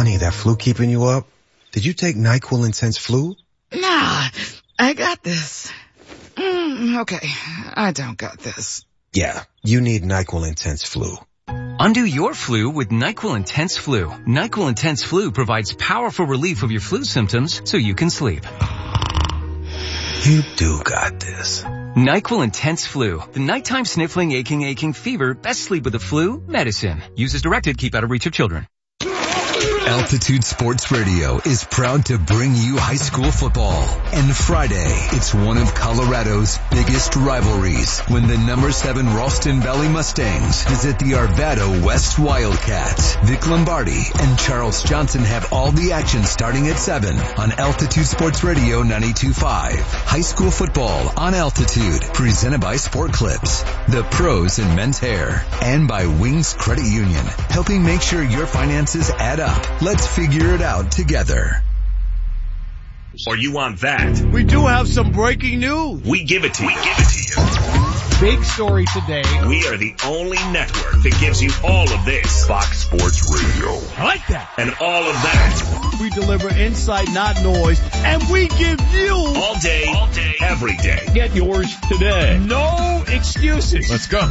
Honey, that flu keeping you up? Did you take NyQuil Intense Flu? Nah, I got this. Okay, I don't got this. Yeah, you need NyQuil Intense Flu. Undo your flu with NyQuil Intense Flu. NyQuil Intense Flu provides powerful relief of your flu symptoms so you can sleep. You do got this. NyQuil Intense Flu. The nighttime sniffling, aching fever, best sleep with the flu medicine. Use as directed, keep out of reach of children. Altitude Sports Radio is proud to bring you high school football. And Friday, it's one of Colorado's biggest rivalries when the number 7 Ralston Valley Mustangs visit the Arvada West Wildcats. Vic Lombardi and Charles Johnson have all the action starting at 7 on Altitude Sports Radio 92.5. High school football on Altitude, presented by Sport Clips, the pros in men's hair, and by Wings Credit Union, helping make sure your finances add up. Let's figure it out together. Or you want that? We do have some breaking news. We give it to you. Big story today. We are the only network that gives you all of this. Fox Sports Radio. I like that. And all of that. We deliver insight, not noise. And we give you all day, every day. Get yours today. No excuses. Let's go.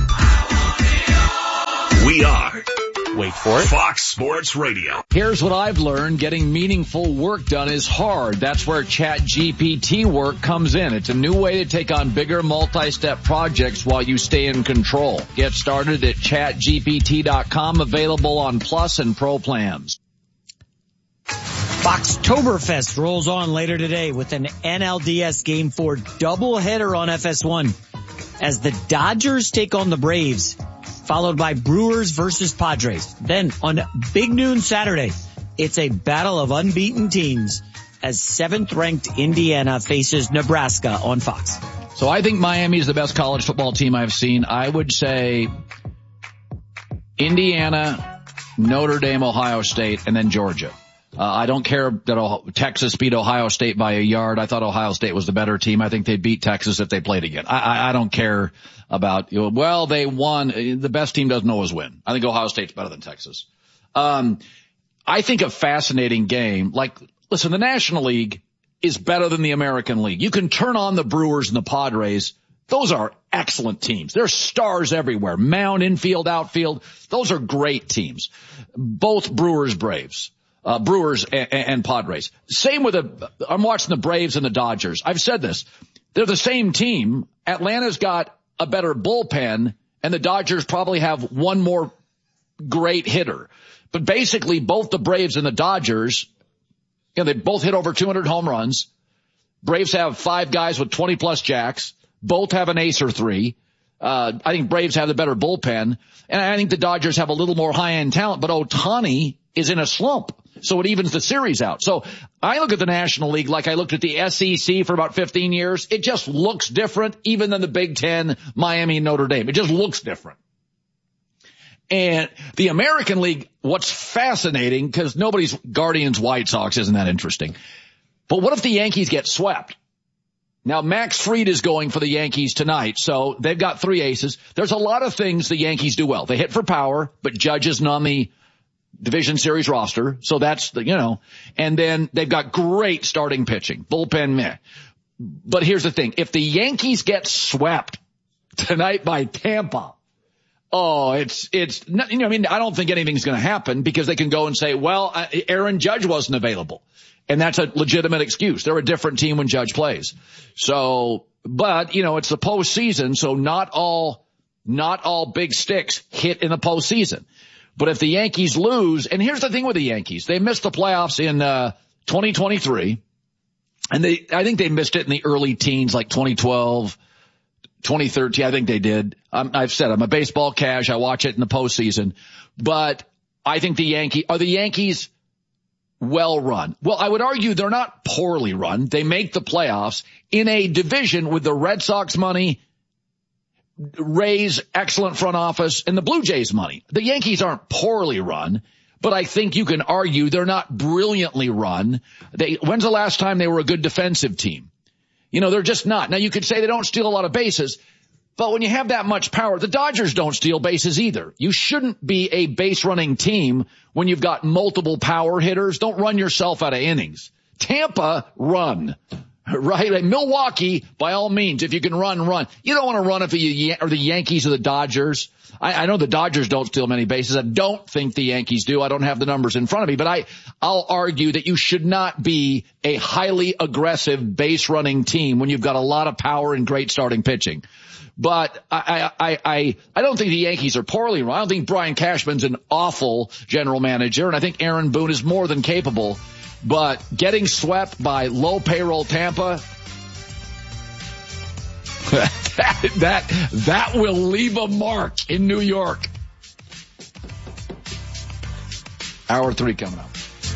We are... Wait for it. Fox Sports Radio. Here's what I've learned. Getting meaningful work done is hard. That's where ChatGPT work comes in. It's a new way to take on bigger multi-step projects while you stay in control. Get started at chatgpt.com, available on Plus and Pro plans. Foxtoberfest rolls on later today with an NLDS Game 4 doubleheader on FS1 as the Dodgers take on the Braves, followed by Brewers versus Padres. Then on Big Noon Saturday, it's a battle of unbeaten teams as 7th-ranked Indiana faces Nebraska on Fox. So I think Miami's the best college football team I've seen. I would say Indiana, Notre Dame, Ohio State, and then Georgia. I don't care that Texas beat Ohio State by a yard. I thought Ohio State was the better team. I think they'd beat Texas if they played again. I don't care about, well, they won. The best team doesn't always win. I think Ohio State's better than Texas. I think a fascinating game. Like, listen, the National League is better than the American League. You can turn on the Brewers and the Padres. Those are excellent teams. There's stars everywhere. Mound, infield, outfield. Those are great teams. Both Brewers, Braves. Brewers and Padres. Same with I'm watching the Braves and the Dodgers. I've said this. They're the same team. Atlanta's got a better bullpen, and the Dodgers probably have one more great hitter. But basically, both the Braves and the Dodgers, they both hit over 200 home runs. Braves have 5 guys with 20-plus jacks. Both have an ace or 3. I think Braves have the better bullpen, and I think the Dodgers have a little more high-end talent, but Ohtani is in a slump. So it evens the series out. So I look at the National League like I looked at the SEC for about 15 years. It just looks different, even than the Big Ten, Miami, and Notre Dame. It just looks different. And the American League, what's fascinating, because nobody's Guardians White Sox isn't that interesting. But what if the Yankees get swept? Now, Max Fried is going for the Yankees tonight, so they've got 3 aces. There's a lot of things the Yankees do well. They hit for power, but Judge isn't on the Division Series roster, so that's and then they've got great starting pitching. Bullpen, meh. But here's the thing. If the Yankees get swept tonight by Tampa, I don't think anything's going to happen because they can go and say, well, Aaron Judge wasn't available. And that's a legitimate excuse. They're a different team when Judge plays. So, but, it's the postseason, so not all big sticks hit in the postseason. But if the Yankees lose, and here's the thing with the Yankees, they missed the playoffs in 2023, and I think they missed it in the early teens, like 2012, 2013. I think they did. I've said I'm a baseball cash. I watch it in the postseason, but I think the Yankees well run. Well, I would argue they're not poorly run. They make the playoffs in a division with the Red Sox money, Rays excellent front office, and the Blue Jays money. The Yankees aren't poorly run, but I think you can argue they're not brilliantly run. When's the last time they were a good defensive team? They're just not. Now, you could say they don't steal a lot of bases, but when you have that much power, the Dodgers don't steal bases either. You shouldn't be a base running team when you've got multiple power hitters. Don't run yourself out of innings. Tampa, run. Right? Like Milwaukee, by all means, if you can run. You don't want to run if you or the Yankees or the Dodgers. I know the Dodgers don't steal many bases. I don't think the Yankees do. I don't have the numbers in front of me, but I'll argue that you should not be a highly aggressive base running team when you've got a lot of power and great starting pitching. But I don't think the Yankees are poorly run. I don't think Brian Cashman's an awful general manager, and I think Aaron Boone is more than capable. But getting swept by low payroll Tampa, that will leave a mark in New York. Hour 3 coming up.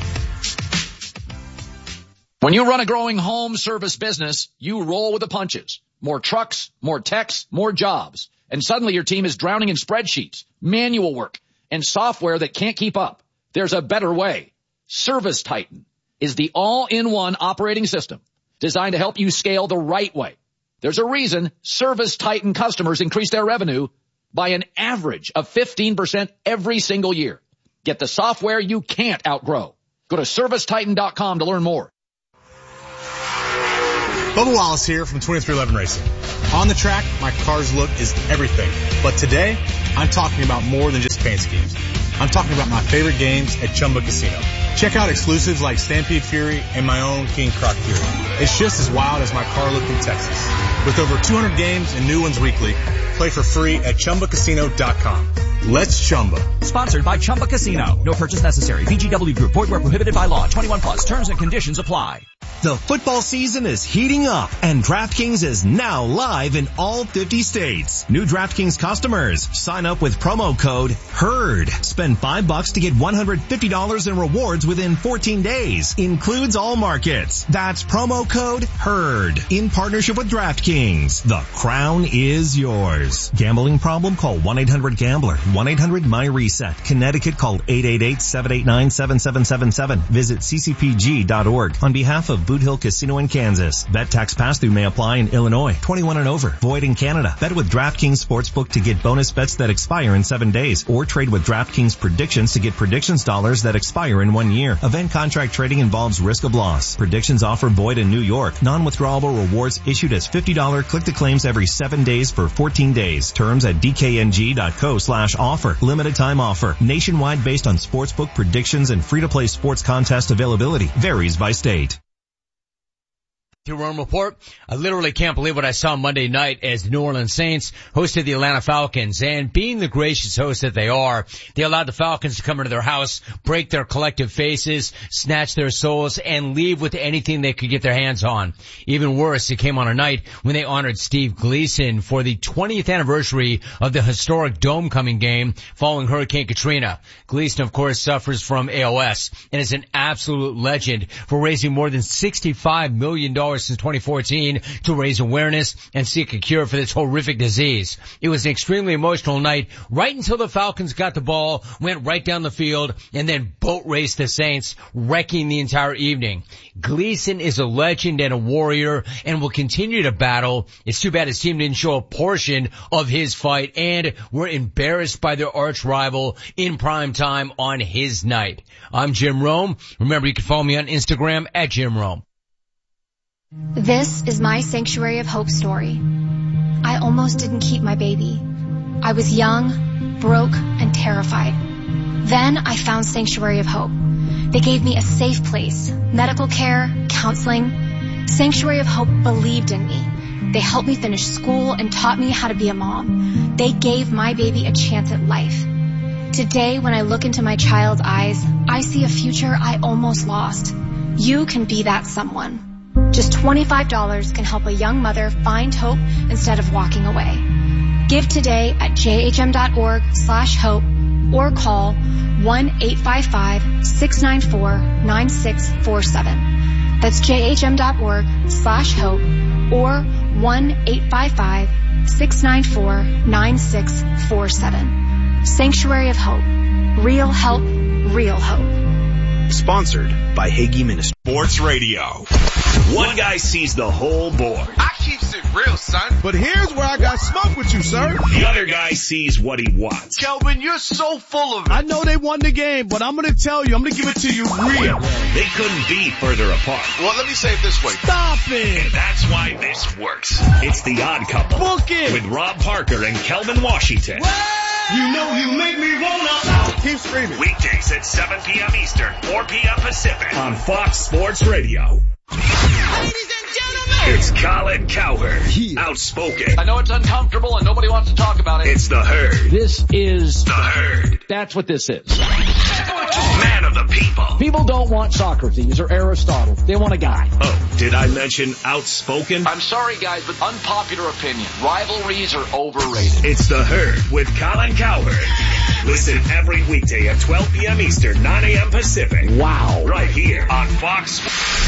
When you run a growing home service business, you roll with the punches. More trucks, more techs, more jobs. And suddenly your team is drowning in spreadsheets, manual work, and software that can't keep up. There's a better way. Service Titan is the all-in-one operating system designed to help you scale the right way. There's a reason Service Titan customers increase their revenue by an average of 15% every single year. Get the software you can't outgrow. Go to ServiceTitan.com to learn more. Bubba Wallace here from 2311 Racing. On the track, my car's look is everything. But today, I'm talking about more than just paint schemes. I'm talking about my favorite games at Chumba Casino. Check out exclusives like Stampede Fury and my own King Croc Fury. It's just as wild as my car look in Texas. With over 200 games and new ones weekly, play for free at ChumbaCasino.com. Let's Chumba. Sponsored by Chumba Casino. No purchase necessary. VGW Group. Void where prohibited by law. 21 plus. Terms and conditions apply. The football season is heating up, and DraftKings is now live in all 50 states. New DraftKings customers, sign up with promo code HERD. Spend $5 to get $150 in rewards within 14 days. Includes all markets. That's promo code HERD. In partnership with DraftKings. The crown is yours. Gambling problem? Call 1-800-GAMBLER. 1-800-MY-RESET. Connecticut, call 888-789-7777. Visit ccpg.org. On behalf of Boot Hill Casino in Kansas. Bet tax pass-through may apply in Illinois. 21 and over. Void in Canada. Bet with DraftKings Sportsbook to get bonus bets that expire in 7 days. Or trade with DraftKings Predictions to get predictions dollars that expire in 1 year. Event contract trading involves risk of loss. Predictions offer void in New York. Non-withdrawable rewards issued as $50 click-to-claims every 7 days for 14 days. Terms at dkng.co/offer. Limited time offer. Nationwide based on sportsbook predictions and free-to-play sports contest availability. Varies by state. Jerome Report. I literally can't believe what I saw Monday night as the New Orleans Saints hosted the Atlanta Falcons. And being the gracious hosts that they are, they allowed the Falcons to come into their house, break their collective faces, snatch their souls, and leave with anything they could get their hands on. Even worse, it came on a night when they honored Steve Gleason for the 20th anniversary of the historic Dome-coming game following Hurricane Katrina. Gleason, of course, suffers from ALS and is an absolute legend for raising more than $65 million since 2014 to raise awareness and seek a cure for this horrific disease. It was an extremely emotional night right until the Falcons got the ball, went right down the field, and then boat raced the Saints, wrecking the entire evening. Gleason is a legend and a warrior and will continue to battle. It's too bad his team didn't show a portion of his fight and were embarrassed by their arch rival in prime time on his night. I'm Jim Rome. Remember, you can follow me on Instagram at Jim Rome. This is my Sanctuary of Hope story. I almost didn't keep my baby. I was young, broke, and terrified. Then I found Sanctuary of Hope. They gave me a safe place, medical care, counseling. Sanctuary of Hope believed in me. They helped me finish school and taught me how to be a mom. They gave my baby a chance at life. Today, when I look into my child's eyes, I see a future I almost lost. You can be that someone. Just $25 can help a young mother find hope instead of walking away. Give today at jhm.org/hope or call 1-855-694-9647. That's jhm.org/hope or 1-855-694-9647. Sanctuary of Hope. Real help, real hope. Sponsored by Hagee Ministries. Sports Radio. One guy sees the whole board. keeps it real, son. But here's where I got smoke with you, sir. The other guy sees what he wants. Kelvin, you're so full of it. I know they won the game, but I'm going to tell you, I'm going to give it to you real. They couldn't be further apart. Well, let me say it this way. Stop it. And that's why this works. It's The Odd Couple. Book it. With Rob Parker and Kelvin Washington. You know you make me wanna. Keep screaming. Weekdays at 7 p.m. Eastern, 4 p.m. Pacific on Fox Sports Radio. Ladies and gentlemen, It's Colin Cowherd. Outspoken. I know it's uncomfortable and nobody wants to talk about it. It's The Herd. This is The Herd. That's what this is. Man of the people. People don't want Socrates or Aristotle. They want a guy. Oh, did I mention outspoken? I'm sorry, guys, but unpopular opinion. Rivalries are overrated. It's The Herd with Colin Cowherd. Listen every weekday at 12 p.m. Eastern, 9 a.m. Pacific. Wow. Right here on Fox.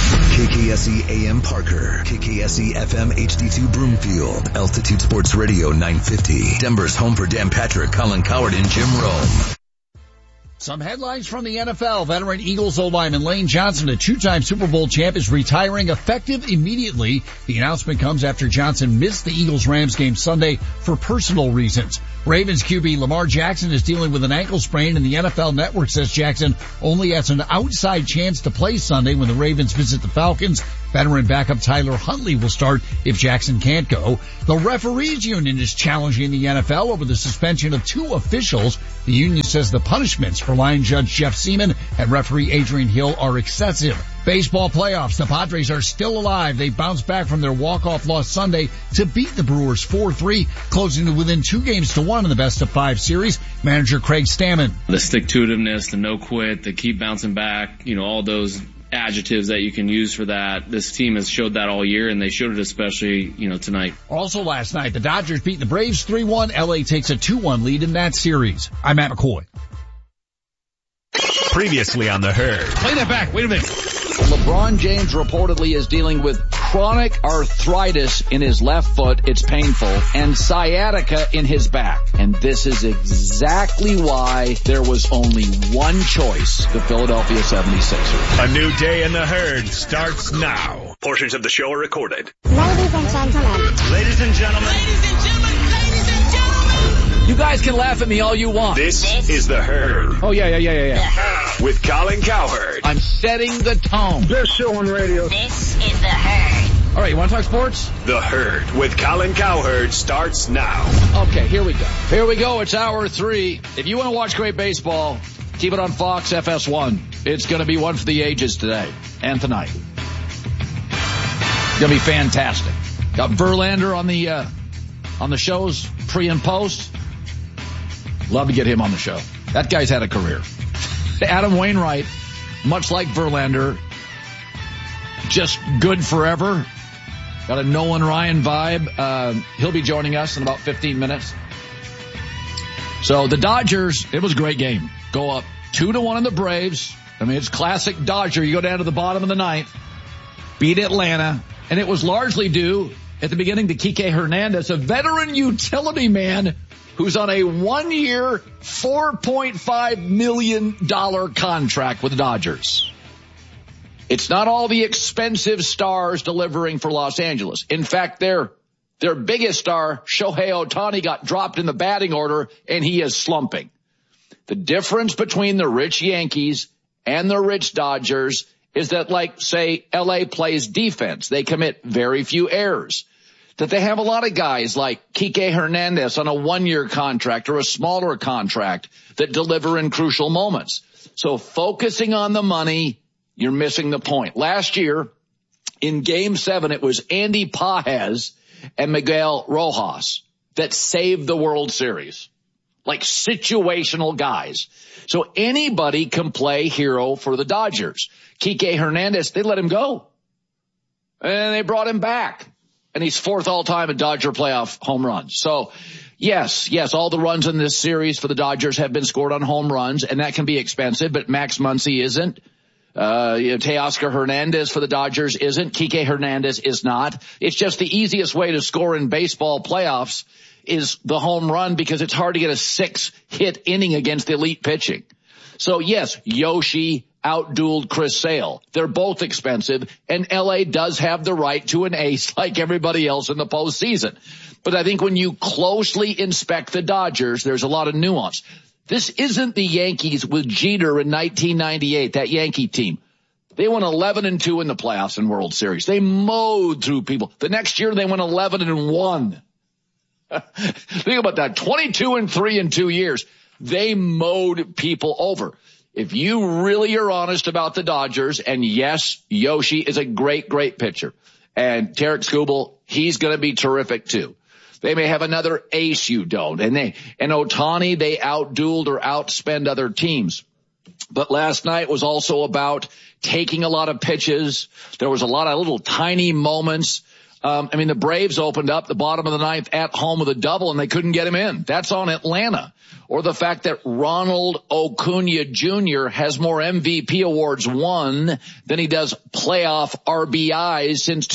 KKSE AM Parker, KKSE FM HD2 Broomfield, Altitude Sports Radio 950, Denver's home for Dan Patrick, Colin Cowherd, and Jim Rome. Some headlines from the NFL. Veteran Eagles O-lineman Lane Johnson, a two-time Super Bowl champ, is retiring effective immediately. The announcement comes after Johnson missed the Eagles-Rams game Sunday for personal reasons. Ravens QB Lamar Jackson is dealing with an ankle sprain, and the NFL Network says Jackson only has an outside chance to play Sunday when the Ravens visit the Falcons. Veteran backup Tyler Huntley will start if Jackson can't go. The referees union is challenging the NFL over the suspension of two officials. The union says the punishments for line judge Jeff Seaman and referee Adrian Hill are excessive. Baseball playoffs. The Padres are still alive. They bounced back from their walk-off loss Sunday to beat the Brewers 4-3, closing to within 2-1 in the best-of-5 series. Manager Craig Stammen. The stick-to-itiveness, the no-quit, the keep bouncing back, all those adjectives that you can use for that. This team has showed that all year, and they showed it especially, tonight. Also last night, the Dodgers beat the Braves 3-1. LA takes a 2-1 lead in that series. I'm Matt McCoy. Previously on The Herd. Play that back. Wait a minute. LeBron James reportedly is dealing with chronic arthritis in his left foot. It's painful. And sciatica in his back. And this is exactly why there was only one choice, the Philadelphia 76ers. A new day in The Herd starts now. Portions of the show are recorded. Ladies and gentlemen. Ladies and gentlemen. ladies and gentlemen, ladies and gentlemen. You guys can laugh at me all you want. This is The Herd. Oh, yeah. With Colin Cowherd. I'm setting the tone. Best show on radio. This is The Herd. All right, you want to talk sports? The Herd with Colin Cowherd starts now. Okay, here we go. It's hour 3. If you want to watch great baseball, keep it on Fox FS1. It's going to be one for the ages today and tonight. It's going to be fantastic. Got Verlander on the shows pre and post. Love to get him on the show. That guy's had a career. Adam Wainwright, much like Verlander, just good forever. Got a Nolan Ryan vibe. He'll be joining us in about 15 minutes. So the Dodgers, it was a great game. Go up 2-1 on the Braves. I mean, it's classic Dodger. You go down to the bottom of the ninth, beat Atlanta, and it was largely due at the beginning to Kike Hernandez, a veteran utility man who's on a 1-year, $4.5 million contract with the Dodgers. It's not all the expensive stars delivering for Los Angeles. In fact, their biggest star, Shohei Ohtani, got dropped in the batting order, and he is slumping. The difference between the rich Yankees and the rich Dodgers is that, like, say, LA plays defense. They commit very few errors. That they have a lot of guys like Kike Hernandez on a 1-year contract or a smaller contract that deliver in crucial moments. So focusing on the money, you're missing the point. Last year, in Game 7, it was Andy Pages and Miguel Rojas that saved the World Series. Like situational guys. So anybody can play hero for the Dodgers. Kike Hernandez, they let him go. And they brought him back. And he's 4th all-time in Dodger playoff home runs. So, yes, all the runs in this series for the Dodgers have been scored on home runs, and that can be expensive, but Max Muncy isn't. Teoscar Hernandez for the Dodgers isn't. Kike Hernandez is not. It's just the easiest way to score in baseball playoffs is the home run because it's hard to get a 6-hit inning against elite pitching. So yes, Yoshi outdueled Chris Sale. They're both expensive, and LA does have the right to an ace like everybody else in the postseason. But I think when you closely inspect the Dodgers, there's a lot of nuance. This isn't the Yankees with Jeter in 1998, that Yankee team. They went 11-2 in the playoffs and World Series. They mowed through people. The next year they went 11-1. Think about that. 22-3 in 2 years. They mowed people over. If you really are honest about the Dodgers, and yes, Yoshi is a great, great pitcher. And Tarek Skubal, he's going to be terrific too. They may have another ace you don't. And Ohtani, they outdueled or outspend other teams. But last night was also about taking a lot of pitches. There was a lot of little tiny moments. The Braves opened up the bottom of the ninth at home with a double and they couldn't get him in. That's on Atlanta. Or the fact that Ronald Acuna Jr. has more MVP awards won than he does playoff RBIs since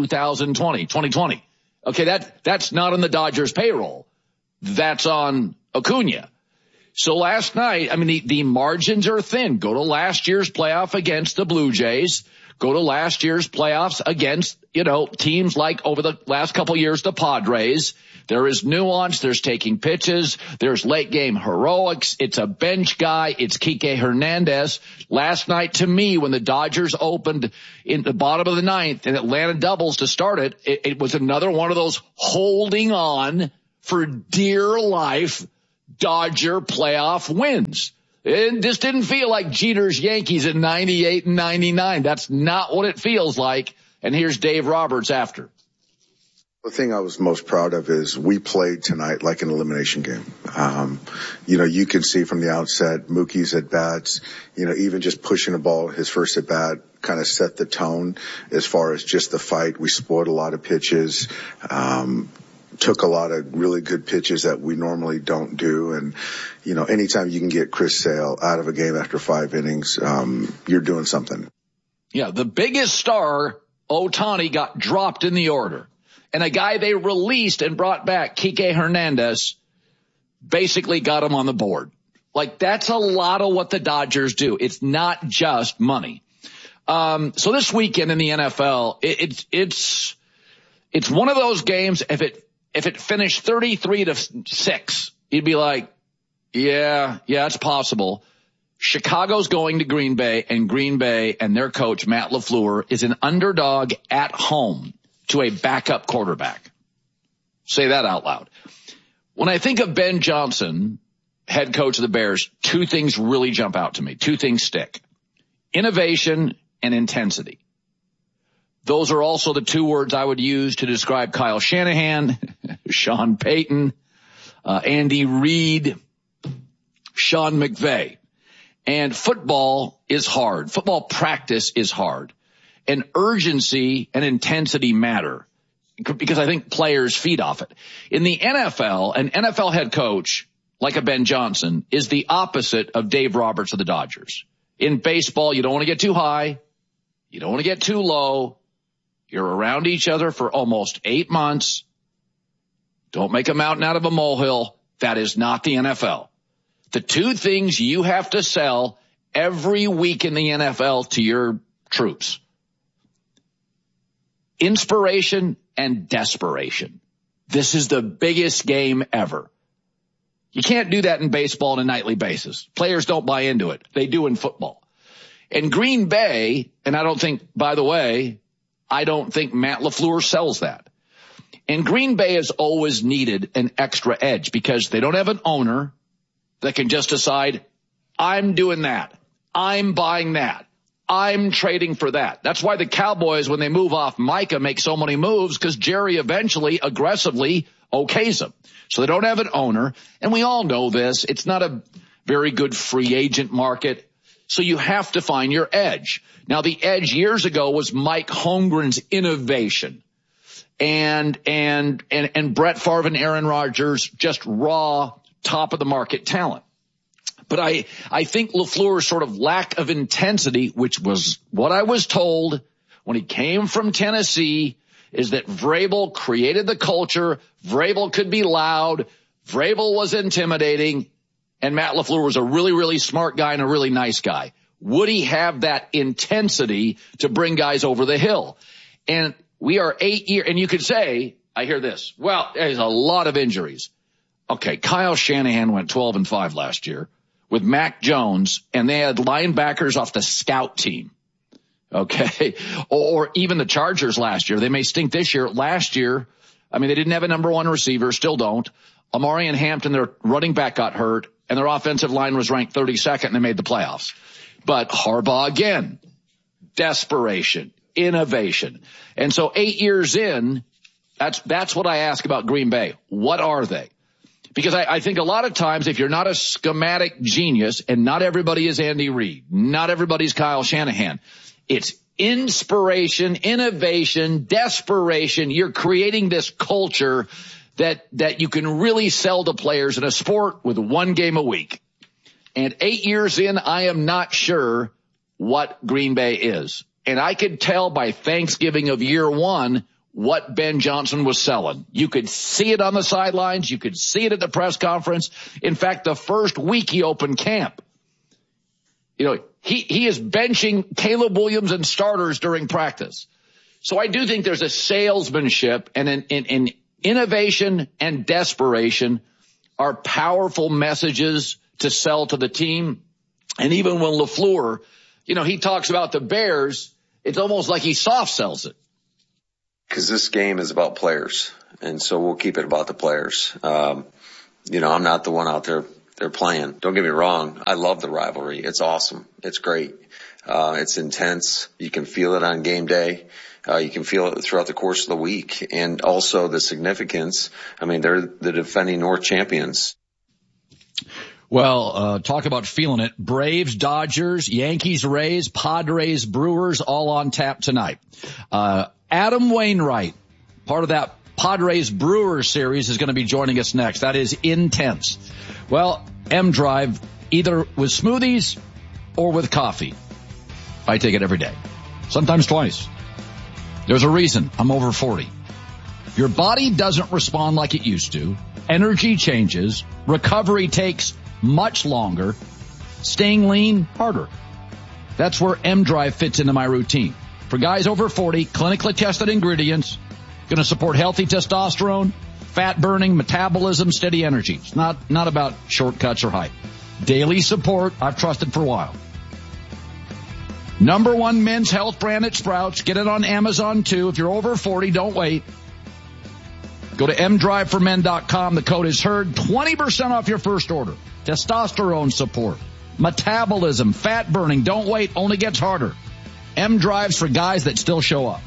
2020. Okay, that's not on the Dodgers payroll. That's on Acuna. So last night, the margins are thin. Go to last year's playoff against the Blue Jays. Go to last year's playoffs against, teams like over the last couple years, the Padres. There is nuance. There's taking pitches. There's late game heroics. It's a bench guy. It's Kike Hernandez. Last night, to me, when the Dodgers opened in the bottom of the ninth and Atlanta doubles to start it, it was another one of those holding on for dear life Dodger playoff wins. It just didn't feel like Jeter's Yankees in 98 and 99. That's not what it feels like. And here's Dave Roberts after. The thing I was most proud of is we played tonight like an elimination game. You can see from the outset, Mookie's at bats, even just pushing the ball, his first at bat kind of set the tone as far as just the fight. We spoiled a lot of pitches, took a lot of really good pitches that we normally don't do. And, anytime you can get Chris Sale out of a game after 5 innings, you're doing something. Yeah, the biggest star, Ohtani, got dropped in the order. And a guy they released and brought back, Kike Hernandez, basically got him on the board. Like, that's a lot of what the Dodgers do. It's not just money. So this weekend in the NFL, it's one of those games, if it finished 33-6, you'd be like, yeah, it's possible. Chicago's going to Green Bay and their coach, Matt LaFleur, is an underdog at home to a backup quarterback. Say that out loud. When I think of Ben Johnson, head coach of the Bears, 2 things really jump out to me. 2 things stick. Innovation and intensity. Those are also the 2 words I would use to describe Kyle Shanahan, Sean Payton, Andy Reid, Sean McVay. And football is hard. Football practice is hard. And urgency and intensity matter because I think players feed off it. In the NFL, an NFL head coach like a Ben Johnson is the opposite of Dave Roberts of the Dodgers. In baseball, you don't want to get too high. You don't want to get too low. You're around each other for almost 8 months. Don't make a mountain out of a molehill. That is not the NFL. The 2 things you have to sell every week in the NFL to your troops: inspiration and desperation. This is the biggest game ever. You can't do that in baseball on a nightly basis. Players don't buy into it. They do in football. And Green Bay, and I don't think Matt LaFleur sells that. And Green Bay has always needed an extra edge because they don't have an owner that can just decide, I'm doing that. I'm buying that. I'm trading for that. That's why the Cowboys, when they move off Micah, make so many moves, because Jerry eventually aggressively okays them. So they don't have an owner. And we all know this. It's not a very good free agent market. So you have to find your edge. Now, the edge years ago was Mike Holmgren's innovation. And Brett Favre and Aaron Rodgers, just raw, top of the market talent. But I think LaFleur's sort of lack of intensity, which was what I was told when he came from Tennessee, is that Vrabel created the culture. Vrabel could be loud. Vrabel was intimidating. and Matt LaFleur was a really, really smart guy and a really nice guy, would he have that intensity to bring guys over the hill? And we are 8 years, and you could say, I hear this, well, there's a lot of injuries. Okay, Kyle Shanahan went 12-5 last year with Mac Jones, and they had linebackers off the scout team. Okay, or even the Chargers last year. They may stink this year. Last year, I mean, they didn't have a number one receiver, still don't. Amari and Hampton, their running back, got hurt, and their offensive line was ranked 32nd, and they made the playoffs. But Harbaugh again, desperation, innovation. And so 8 years in, that's what I ask about Green Bay. What are they? Because I think a lot of times if you're not a schematic genius, and not everybody is Andy Reid, not everybody's Kyle Shanahan, it's inspiration, innovation, desperation. You're creating this culture that you can really sell to players in a sport with one game a week. And 8 years in, I am not sure what Green Bay is. And I could tell by Thanksgiving of year one what Ben Johnson was selling. You could see it on the sidelines. You could see it at the press conference. In fact, the first week he opened camp, you know, he is benching Caleb Williams and starters during practice. So I do think there's a salesmanship and an innovation and desperation are powerful messages to sell to the team. And even when LaFleur, you know, he talks about the Bears, it's almost like he soft sells it. Because this game is about players, and so we'll keep it about the players. You know, I'm not the one out there they're playing. Don't get me wrong. I love the rivalry. It's awesome. It's great. It's intense. You can feel it on game day. You can feel it throughout the course of the week. And also the significance. I mean, they're the defending North champions. Well, talk about feeling it. Braves, Dodgers, Yankees, Rays, Padres, Brewers, all on tap tonight. Adam Wainwright, part of that Padres Brewers series, is going to be joining us next. That is intense. Well, M-Drive, either with smoothies or with coffee. I take it every day, sometimes twice. There's a reason I'm over 40. Your body doesn't respond like it used to. Energy changes. Recovery takes much longer. Staying lean, harder. That's where M-Drive fits into my routine. For guys over 40, clinically tested ingredients, going to support healthy testosterone, fat burning, metabolism, steady energy. It's not about shortcuts or hype. Daily support I've trusted for a while. Number one men's health brand at Sprouts. Get it on Amazon too. If you're over 40, don't wait. Go to mdriveformen.com. The code is HEARD. 20% off your first order. Testosterone support, metabolism, fat burning. Don't wait. Only gets harder. M-Drives for guys that still show up.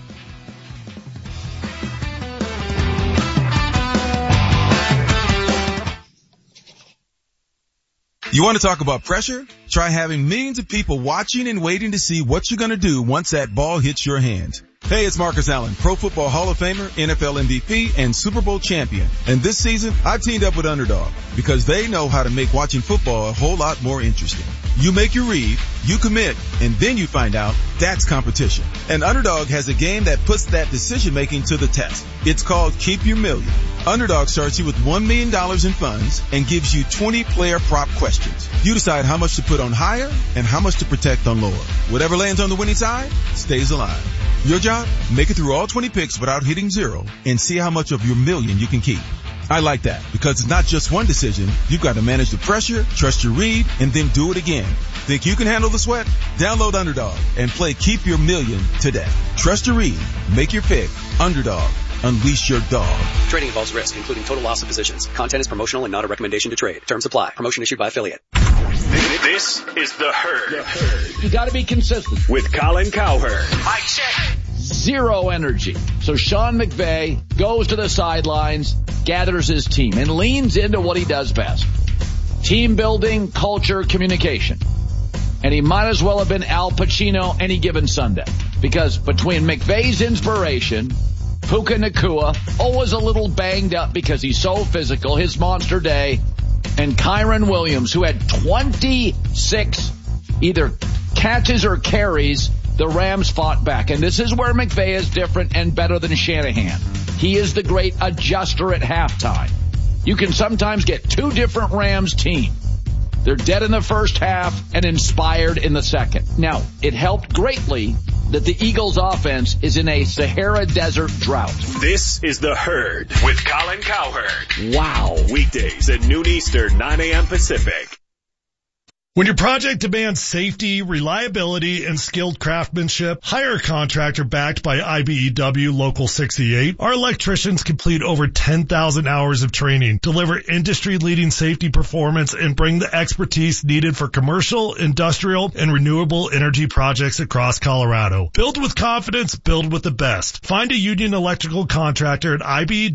You want to talk about pressure? Try having millions of people watching and waiting to see what you're going to do once that ball hits your hand. Hey, it's Marcus Allen, Pro Football Hall of Famer, NFL MVP, and Super Bowl champion. And this season, I've teamed up with Underdog because they know how to make watching football a whole lot more interesting. You make your read, you commit, and then you find out that's competition. And Underdog has a game that puts that decision-making to the test. It's called Keep Your Million. Underdog starts you with $1 million in funds and gives you 20 player prop questions. You decide how much to put on higher and how much to protect on lower. Whatever lands on the winning side stays alive. Your job? Make it through all 20 picks without hitting zero and see how much of your million you can keep. I like that because it's not just one decision. You've got to manage the pressure, trust your read, and then do it again. Think you can handle the sweat? Download Underdog and play Keep Your Million today. Trust your read. Make your pick. Underdog. Unleash your dog. Trading involves risk, including total loss of positions. Content is promotional and not a recommendation to trade. Terms apply. Promotion issued by affiliate. This is The Herd. You got to be consistent. With Colin Cowherd. Mic check. Zero energy. So Sean McVay goes to the sidelines, gathers his team, and leans into what he does best. Team building, culture, communication. And he might as well have been Al Pacino any given Sunday. Because between McVay's inspiration, Puka Nacua, always a little banged up because he's so physical, his monster day, and Kyron Williams, who had 26 either catches or carries, the Rams fought back. And this is where McVay is different and better than Shanahan. He is the great adjuster at halftime. You can sometimes get two different Rams teams. They're dead in the first half and inspired in the second. Now, it helped greatly that the Eagles offense is in a Sahara Desert drought. This is The Herd with Colin Cowherd. Wow. Weekdays at noon Eastern, 9 a.m. Pacific. When your project demands safety, reliability, and skilled craftsmanship, hire a contractor backed by IBEW Local 68. Our electricians complete over 10,000 hours of training, deliver industry-leading safety performance, and bring the expertise needed for commercial, industrial, and renewable energy projects across Colorado. Build with confidence, build with the best. Find a union electrical contractor at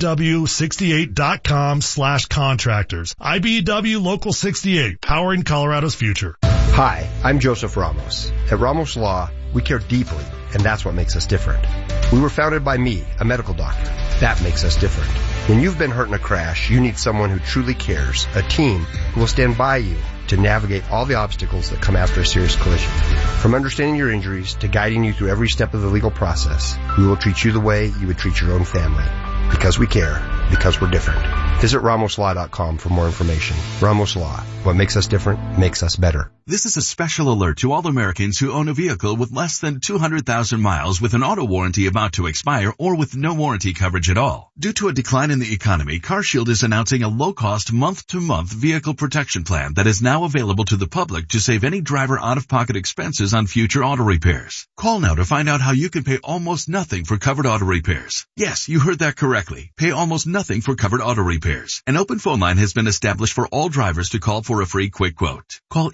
IBEW68.com/contractors. IBEW Local 68, powering Colorado's future. Hi, I'm Joseph Ramos. At Ramos Law, we care deeply, and that's what makes us different. We were founded by me, a medical doctor. That makes us different. When you've been hurt in a crash, you need someone who truly cares, a team who will stand by you to navigate all the obstacles that come after a serious collision. From understanding your injuries to guiding you through every step of the legal process, we will treat you the way you would treat your own family. Because we care. Because we're different. Visit RamosLaw.com for more information. Ramos Law. What makes us different makes us better. This is a special alert to all Americans who own a vehicle with less than 200,000 miles with an auto warranty about to expire or with no warranty coverage at all. Due to a decline in the economy, CarShield is announcing a low-cost month-to-month vehicle protection plan that is now available to the public to save any driver out-of-pocket expenses on future auto repairs. Call now to find out how you can pay almost nothing for covered auto repairs. Yes, you heard that correctly. Pay almost nothing for covered auto repairs. An open phone line has been established for all drivers to call for a free quick quote. Call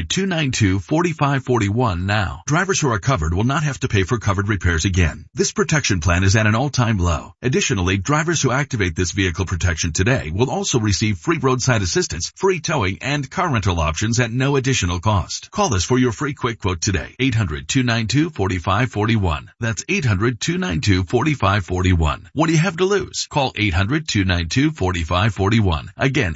800-292-4541 now. Drivers who are covered will not have to pay for covered repairs again. This protection plan is at an all-time low. Additionally, drivers who activate this vehicle protection today will also receive free roadside assistance, free towing, and car rental options at no additional cost. Call us for your free quick quote today. 800-292-4541. That's 800-292-4541. What do you have to lose? Call 800-292-4541. Again,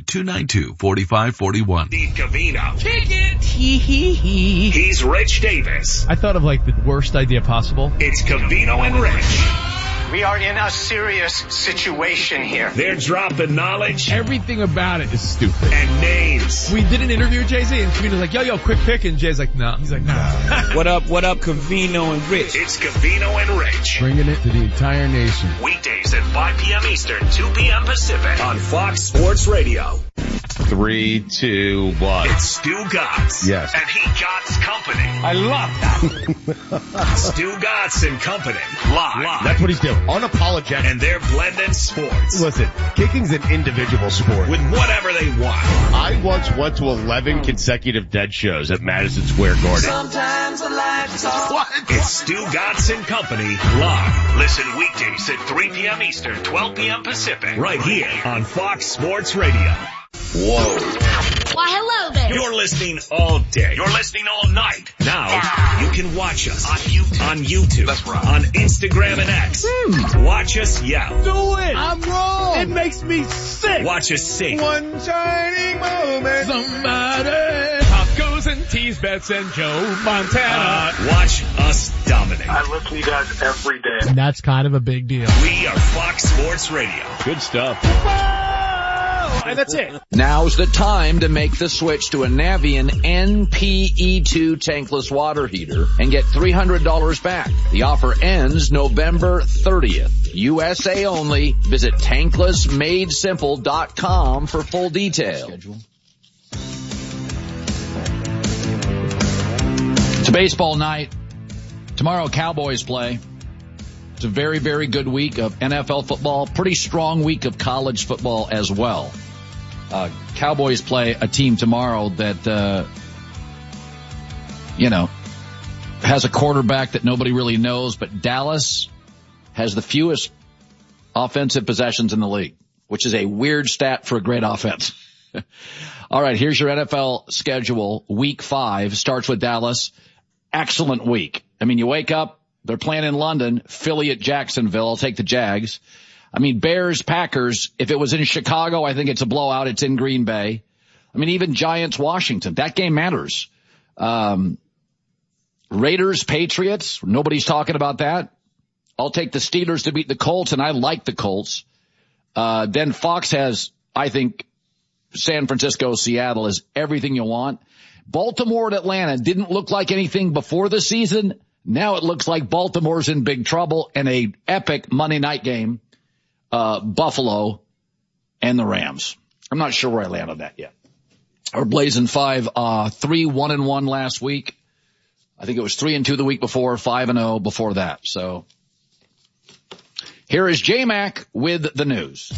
800-292-4541. Steve Covino. Kick it. He's Rich Davis. I thought of like the worst idea possible. It's Covino and Rich. We are in a serious situation here. They're dropping knowledge. Everything about it is stupid. And names. We did an interview with Jay-Z and Covino's like, yo, quick pick. And Jay's like, no. He's like, no. What up, Covino and Rich? It's Covino and Rich. Bringing it to the entire nation. Weekdays at 5 p.m. Eastern, 2 p.m. Pacific on Fox Sports Radio. 3, 2, 1. It's Stu Gotts. Yes. And he Gotts Company. I love that. Stu Gotts and Company. Live. That's what he's doing. Unapologetic. And they're blending sports. Listen, kicking's an individual sport. With whatever they want. I once went to 11 consecutive Dead shows at Madison Square Garden. Sometimes I like to talk. What? It's Stu Gotts and Company live. Listen weekdays at 3 p.m. Eastern, 12 p.m. Pacific. Right here on Fox Sports Radio. Whoa. Why, hello there. You're listening all day. You're listening all night. Now, you can watch us on YouTube. That's right. On Instagram and X. Watch us yell. Do it. I'm wrong. It makes me sick. Watch us sing. One shining moment. Somebody. Tacos and teas, bets and Joe Montana. Watch us dominate. I listen to you guys every day. And that's kind of a big deal. We are Fox Sports Radio. Good stuff. And that's it. Now's the time to make the switch to a Navian NPE2 tankless water heater and get $300 back. The offer ends November 30th. USA only. Visit tanklessmadesimple.com for full details. It's a baseball night. Tomorrow Cowboys play. It's a very, very good week of NFL football. Pretty strong week of college football as well. Cowboys play a team tomorrow that, has a quarterback that nobody really knows, but Dallas has the fewest offensive possessions in the league, which is a weird stat for a great offense. All right, here's your NFL schedule. Week 5 starts with Dallas. Excellent week. I mean, you wake up, they're playing in London, Philly at Jacksonville. I'll take the Jags. I mean, Bears, Packers, if it was in Chicago, I think it's a blowout. It's in Green Bay. I mean, even Giants, Washington, that game matters. Raiders, Patriots, nobody's talking about that. I'll take the Steelers to beat the Colts, and I like the Colts. Then Fox has, I think, San Francisco, Seattle is everything you want. Baltimore and Atlanta didn't look like anything before the season. Now it looks like Baltimore's in big trouble in a epic Monday night game. Buffalo and the Rams. I'm not sure where I land on that yet. We're blazing 3-1-1 last week. I think it was 3-2 the week before, 5-0 before that. So here is J-Mac with the news.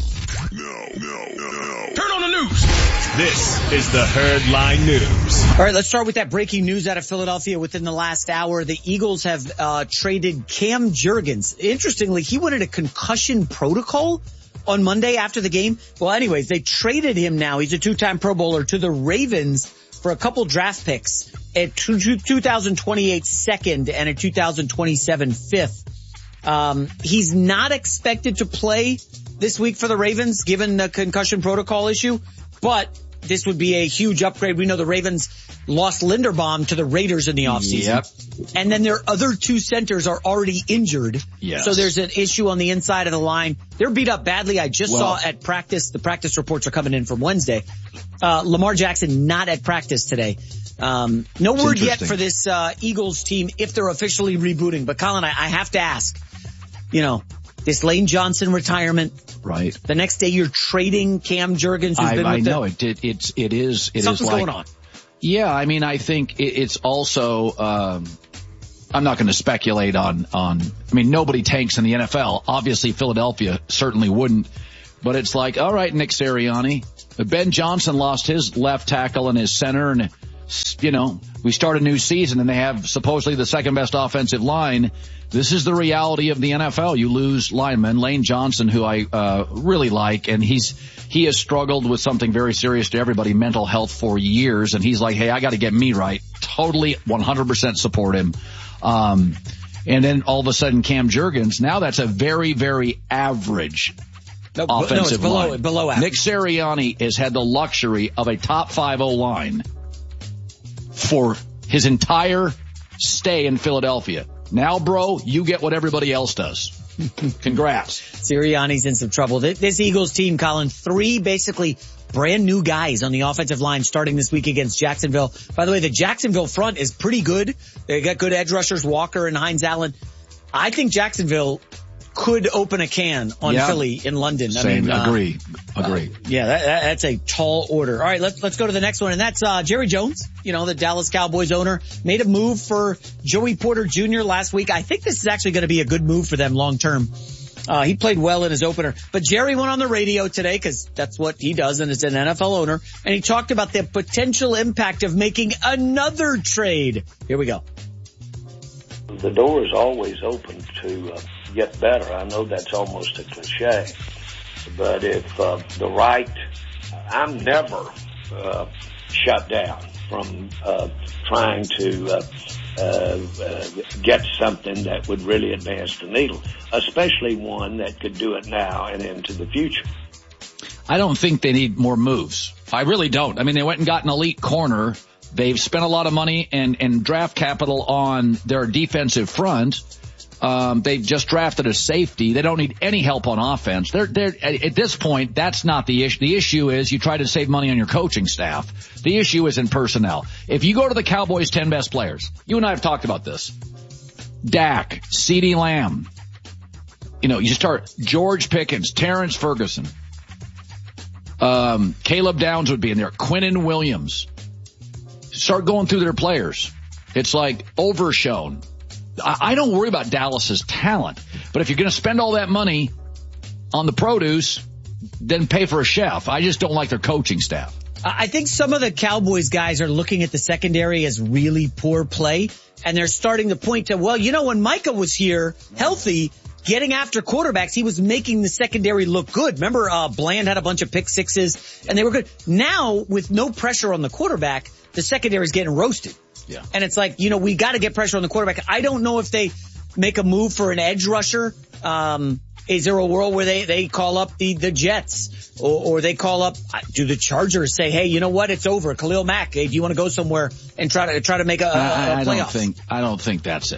Turn on the news. This is the Herdline News. All right, let's start with that breaking news out of Philadelphia within the last hour. The Eagles have traded Cam Jurgens. Interestingly, he went in a concussion protocol on Monday after the game. Well, anyways, they traded him now. He's a two-time Pro Bowler to the Ravens for a couple draft picks, a 2028 second and a 2027 fifth. He's not expected to play this week for the Ravens, given the concussion protocol issue, but this would be a huge upgrade. We know the Ravens lost Linderbaum to the Raiders in the offseason. Yep. And then their other two centers are already injured. Yes. So there's an issue on the inside of the line. They're beat up badly. I just saw at practice, the practice reports are coming in from Wednesday. Lamar Jackson not at practice today. No word yet for this Eagles team if they're officially rebooting. But Colin, I have to ask, this Lane Johnson retirement. Right. The next day you're trading Cam Jurgens, who's been with them. It is. Something's going on. Yeah, I mean, I think it's also, I'm not going to speculate on, nobody tanks in the NFL. Obviously, Philadelphia certainly wouldn't. But it's like, all right, Nick Sirianni. Ben Johnson lost his left tackle and his center, and, we start a new season and they have supposedly the second best offensive line. This is the reality of the NFL. You lose linemen. Lane Johnson, who I really like, and he has struggled with something very serious to everybody, mental health, for years, and he's like, hey, I got to get me right. Totally 100% support him. And then all of a sudden Cam Jurgens, now that's a very, very average offensive line. Below average. Nick Sirianni has had the luxury of a top 5 O-line for his entire stay in Philadelphia. Now, bro, you get what everybody else does. Congrats. Sirianni's in some trouble. This Eagles team, Colin, 3 basically brand new guys on the offensive line starting this week against Jacksonville. By the way, the Jacksonville front is pretty good. They got good edge rushers, Walker and Hines Allen. I think Jacksonville could open a can on Philly in London. Agree. That's a tall order. All right, let's go to the next one, and that's Jerry Jones, the Dallas Cowboys owner, made a move for Joey Porter Jr. last week. I think this is actually going to be a good move for them long term. He played well in his opener, but Jerry went on the radio today because that's what he does and is an NFL owner, and he talked about the potential impact of making another trade. Here we go. The door is always open to get better. I know that's almost a cliche, but if I'm never shut down from trying to get something that would really advance the needle, especially one that could do it now and into the future. I don't think they need more moves. I really don't. They went and got an elite corner. They've spent a lot of money and draft capital on their defensive front. They've just drafted a safety. They don't need any help on offense. They're at this point, that's not the issue. The issue is you try to save money on your coaching staff. The issue is in personnel. If you go to the Cowboys' 10 best players, you and I have talked about this. Dak, CeeDee Lamb. You start George Pickens, Terrence Ferguson. Caleb Downs would be in there. Quinnen Williams. Start going through their players. It's like overshown. I don't worry about Dallas's talent, but if you're going to spend all that money on the produce, then pay for a chef. I just don't like their coaching staff. I think some of the Cowboys guys are looking at the secondary as really poor play, and they're starting to point to, when Micah was here healthy, getting after quarterbacks, he was making the secondary look good. Remember, Bland had a bunch of pick sixes, and they were good. Now, with no pressure on the quarterback, the secondary's getting roasted. Yeah. And it's like, we got to get pressure on the quarterback. I don't know if they make a move for an edge rusher. Is there a world where they call up the Jets or they call up, do the Chargers say, hey, you know what? It's over. Khalil Mack, hey, do you want to go somewhere and try to make a playoff? I don't think that's it.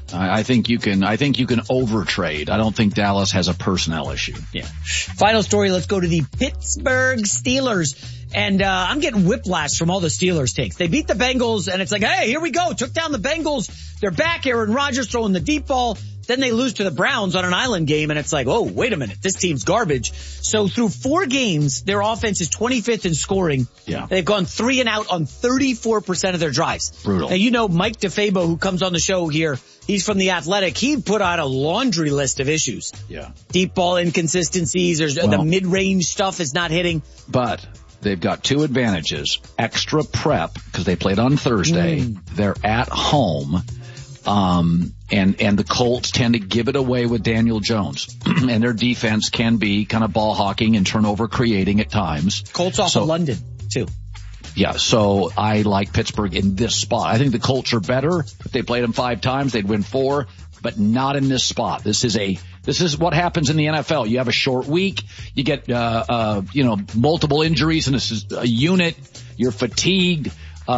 I think you can overtrade. I don't think Dallas has a personnel issue. Yeah. Final story. Let's go to the Pittsburgh Steelers. And, I'm getting whiplash from all the Steelers takes. They beat the Bengals and it's like, hey, here we go. Took down the Bengals. They're back. Aaron Rodgers throwing the deep ball. Then they lose to the Browns on an island game, and it's like, oh, wait a minute, this team's garbage. So through 4 games, their offense is 25th in scoring. Yeah. They've gone 3 and out on 34% of their drives. Brutal. Now, you know Mike DeFabo, who comes on the show here, he's from The Athletic. He put out a laundry list of issues. Yeah. Deep ball inconsistencies. The mid-range stuff is not hitting. But they've got 2 advantages. Extra prep, because they played on Thursday. They're at home. And the Colts tend to give it away with Daniel Jones. And their defense can be kind of ball hawking and turnover creating at times. Colts off of London, too. Yeah, so I like Pittsburgh in this spot. I think the Colts are better. If they played them 5 times, they'd win 4, but not in this spot. This is what happens in the NFL. You have a short week. You get, multiple injuries, and this is a unit. You're fatigued.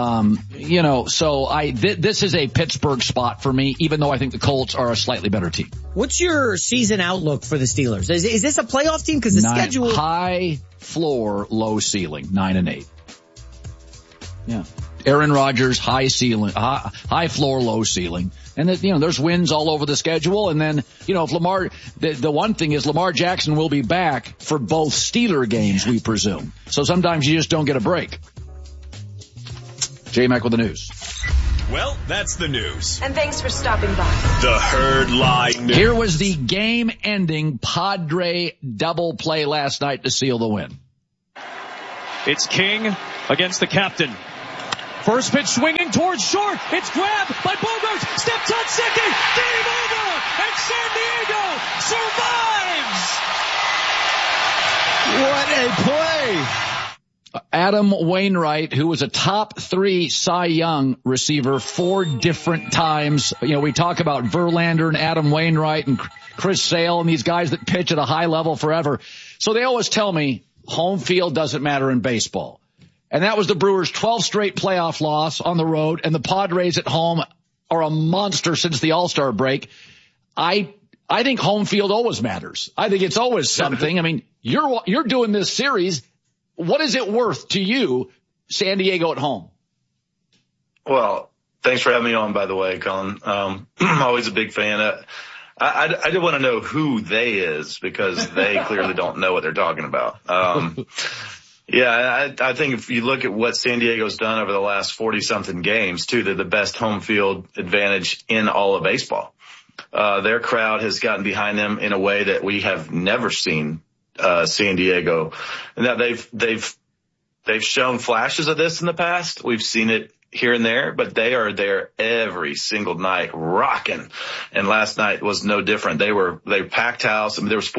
This is a Pittsburgh spot for me, even though I think the Colts are a slightly better team. What's your season outlook for the Steelers? Is this a playoff team? Because the schedule... High floor, low ceiling, 9-8. Yeah. Aaron Rodgers, high floor, low ceiling. And there's wins all over the schedule. And then, if Lamar, the one thing is Lamar Jackson will be back for both Steeler games, we presume. So sometimes you just don't get a break. J-Mac with the news. Well, that's the news. And thanks for stopping by. The Herd Lie News. Here was the game-ending Padre double play last night to seal the win. It's King against the captain. First pitch swinging towards short. It's grabbed by Bogarts. Steps on second. Game over. And San Diego survives. What a play. Adam Wainwright, who was a top 3 Cy Young receiver 4 different times. We talk about Verlander and Adam Wainwright and Chris Sale and these guys that pitch at a high level forever. So they always tell me home field doesn't matter in baseball. And that was the Brewers' 12th straight playoff loss on the road, and the Padres at home are a monster since the All-Star break. I think home field always matters. I think it's always something. I mean, you're doing this series. What is it worth to you, San Diego at home? Well, thanks for having me on, by the way, Colin. I'm always a big fan. I do want to know who they is, because they clearly don't know what they're talking about. I think if you look at what San Diego's done over the last 40-something games, too, they're the best home field advantage in all of baseball. Their crowd has gotten behind them in a way that we have never seen San Diego. And that they've shown flashes of this in the past. We've seen it here and there, but they are there every single night rocking. And last night was no different. They packed house. I mean, there was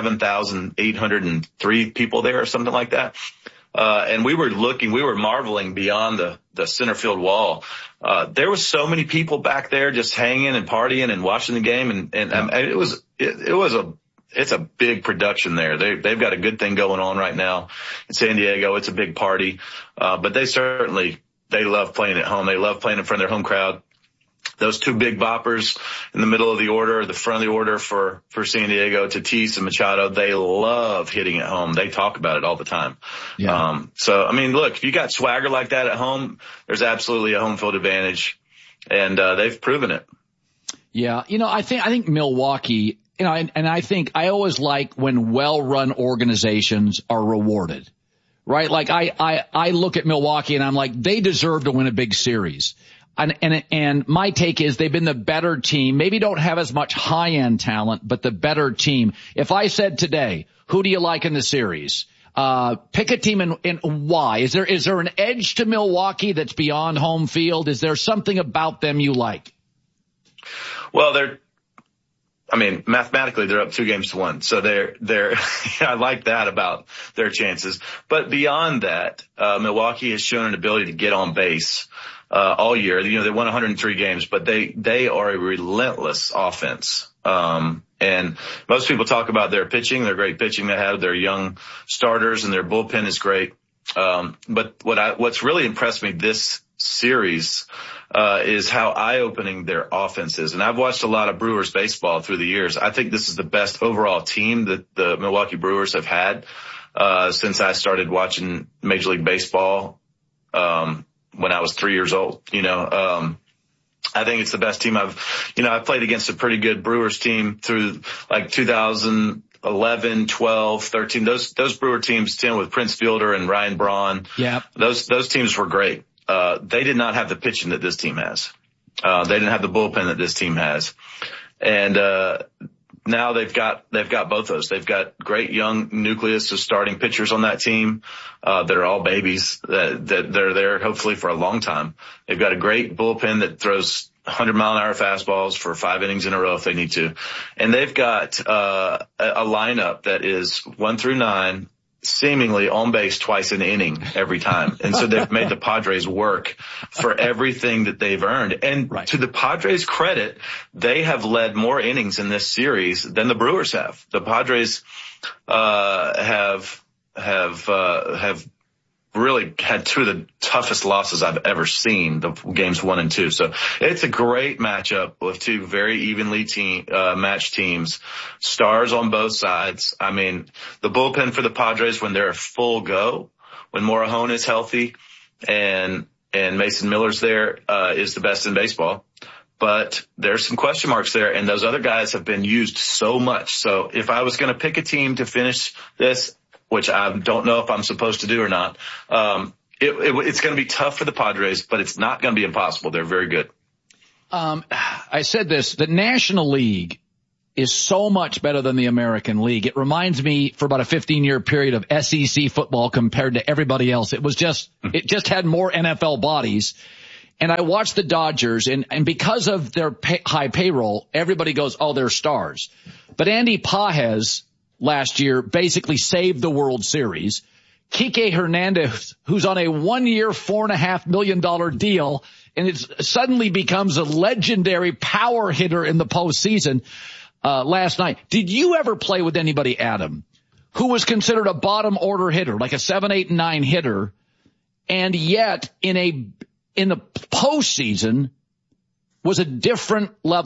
47,803 people there or something like that. And we were marveling beyond the center field wall. There was so many people back there just hanging and partying and watching the game. And it's a big production there. They've got a good thing going on right now in San Diego. It's a big party. But they love playing at home. They love playing in front of their home crowd. Those 2 big boppers in the middle of the order, the front of the order for San Diego, Tatis and Machado, they love hitting at home. They talk about it all the time. Yeah. Look, if you got swagger like that at home, there's absolutely a home field advantage, and they've proven it. Yeah. I think Milwaukee, and I think I always like when well-run organizations are rewarded, right? Like I look at Milwaukee and I'm like, they deserve to win a big series. And my take is they've been the better team, maybe don't have as much high-end talent, but the better team. If I said today, who do you like in the series? Pick a team and why. Is there an edge to Milwaukee that's beyond home field? Is there something about them you like? Well, mathematically they're up 2-1. So they're I like that about their chances. But beyond that, Milwaukee has shown an ability to get on base all year. They won 103 games, but they are a relentless offense. And most people talk about their pitching, their great pitching they have, their young starters, and their bullpen is great. But what's really impressed me this series is how eye-opening their offense is. And I've watched a lot of Brewers baseball through the years. I think this is the best overall team that the Milwaukee Brewers have had since I started watching Major League Baseball when I was 3 years old. I think it's the best team I've played against a pretty good Brewers team through like 2011, 12, 13. Those Brewer teams, Tim, with Prince Fielder and Ryan Braun. Yeah. Those teams were great. They did not have the pitching that this team has. They didn't have the bullpen that this team has. And, now they've got both those. They've got great young nucleus of starting pitchers on that team, that are all babies that they're there hopefully for a long time. They've got a great bullpen that throws 100-mile-an-hour fastballs for 5 innings in a row if they need to. And they've got, a lineup that is 1 through 9, seemingly on base twice an inning every time. And so they've made the Padres work for everything that they've earned. And to the Padres' credit, they have led more innings in this series than the Brewers have. The Padres, have really had 2 of the toughest losses I've ever seen, the games 1 and 2. So it's a great matchup with 2 very evenly matched teams, stars on both sides. I mean, the bullpen for the Padres, when they're full go, when Morejon is healthy and Mason Miller's there, is the best in baseball. But there's some question marks there, and those other guys have been used so much. So if I was going to pick a team to finish this, which I don't know if I'm supposed to do or not, it's going to be tough for the Padres, but it's not going to be impossible. They're very good. I said this, the National League is so much better than the American League. It reminds me for about a 15-year period of SEC football compared to everybody else. It just had more NFL bodies. And I watched the Dodgers, and because of their high payroll, everybody goes, oh, they're stars. But Andy Pages last year basically saved the World Series. Kike Hernandez, who's on a 1-year, $4.5 million deal, and it suddenly becomes a legendary power hitter in the postseason last night. Did you ever play with anybody, Adam, who was considered a bottom order hitter, like a 7, 8, and 9 hitter, and yet in the postseason was a different level?